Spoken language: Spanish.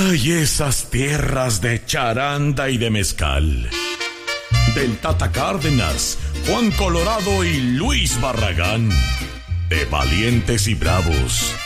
Ay, esas tierras de charanda y de mezcal. Del Tata Cárdenas, Juan Colorado y Luis Barragán. De valientes y bravos,